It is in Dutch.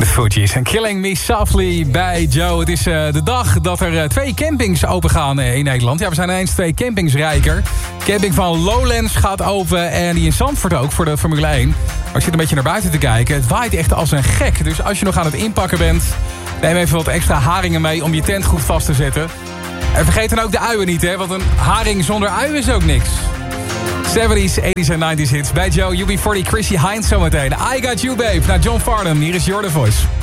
De Fugees en Killing Me Softly bij Joe. Het is de dag dat er 2 campings opengaan in Nederland. Ja, we zijn ineens 2 campings rijker. Camping van Lowlands gaat open en die in Zandvoort ook voor de Formule 1. Maar ik zit een beetje naar buiten te kijken. Het waait echt als een gek. Dus als je nog aan het inpakken bent, neem even wat extra haringen mee om je tent goed vast te zetten. En vergeet dan ook de uien niet, hè, want een haring zonder ui is ook niks. 70s, 80s en 90s hits bij Joe, UB40, Chrissy Hynde zometeen. I Got You Babe, naar John Farnham. Hier is Your The Voice.